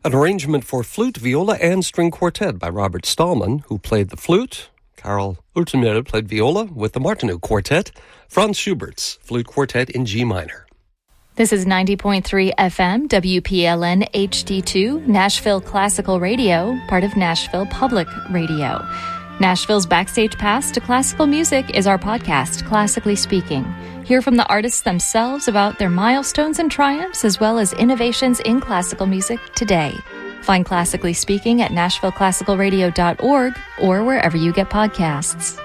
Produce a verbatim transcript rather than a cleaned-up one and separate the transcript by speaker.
Speaker 1: An arrangement for flute, viola, and string quartet by Robert Stallman, who played the flute. Karl Ultimir played viola with the Martinů Quartet. Franz Schubert's flute quartet in G minor.
Speaker 2: This is ninety point three F M, W P L N H D two, Nashville Classical Radio, part of Nashville Public Radio. Nashville's Backstage Pass to Classical Music is our podcast, Classically Speaking. Hear from the artists themselves about their milestones and triumphs, as well as innovations in classical music today. Find Classically Speaking at nashville classical radio dot org or wherever you get podcasts.